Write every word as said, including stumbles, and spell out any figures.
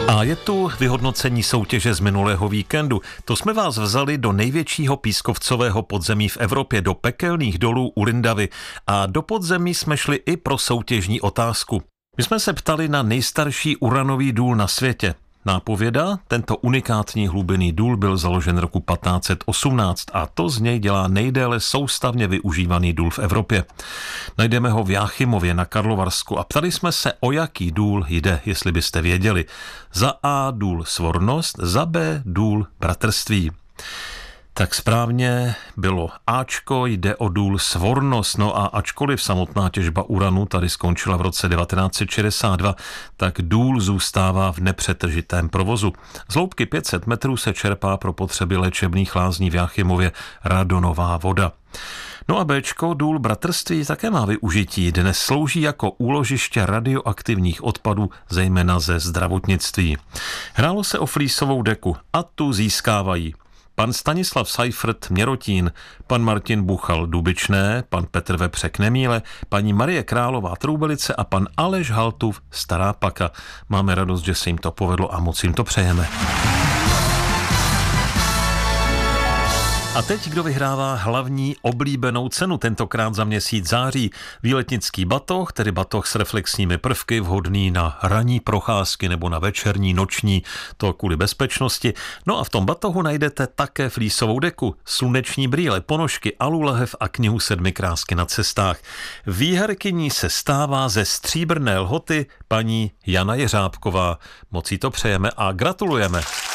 A je tu vyhodnocení soutěže z minulého víkendu. To jsme vás vzali do největšího pískovcového podzemí v Evropě, do pekelných dolů u Lindavy. A do podzemí jsme šli i pro soutěžní otázku. My jsme se ptali na nejstarší uranový důl na světě. Nápověda, tento unikátní hlubinný důl byl založen roku patnáct set osmnáct a to z něj dělá nejdéle soustavně využívaný důl v Evropě. Najdeme ho v Jáchymově na Karlovarsku a ptali jsme se, o jaký důl jde, jestli byste věděli. Za A důl Svornost, za B důl Bratrství. Tak správně bylo Ačko, jde o důl Svornost. No a ačkoliv samotná těžba uranu tady skončila v roce devatenáct set šedesát dva, tak důl zůstává v nepřetržitém provozu. Z hloubky pět set metrů se čerpá pro potřeby léčebných lázní v Jáchymově radonová voda. No a Bčko, důl Bratrství, také má využití. Dnes slouží jako úložiště radioaktivních odpadů, zejména ze zdravotnictví. Hrálo se o flísovou deku a tu získávají pan Stanislav Seifert Měrotín, pan Martin Buchal Dubičné, pan Petr Vepřek Nemíle, paní Marie Králová Troubelice a pan Aleš Haltův Stará Paka. Máme radost, že se jim to povedlo a moc jim to přejeme. A teď kdo vyhrává hlavní oblíbenou cenu, tentokrát za měsíc září. Výletnický batoh, tedy batoh s reflexními prvky, vhodný na ranní procházky nebo na večerní, noční, to kvůli bezpečnosti. No a v tom batohu najdete také flísovou deku, sluneční brýle, ponožky, alulahev a knihu Sedmi krásky na cestách. Výherkyní se stává ze Stříbrné Lhoty paní Jana Jeřábková. Moc jí to přejeme a gratulujeme.